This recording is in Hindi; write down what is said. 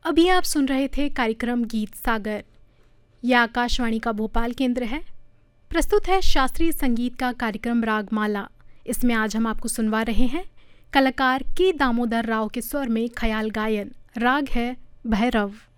अभी आप सुन रहे थे कार्यक्रम गीत सागर। यह आकाशवाणी का भोपाल केंद्र है। प्रस्तुत है शास्त्रीय संगीत का कार्यक्रम रागमाला। इसमें आज हम आपको सुनवा रहे हैं कलाकार के दामोदर राव के स्वर में ख्याल गायन। राग है भैरव।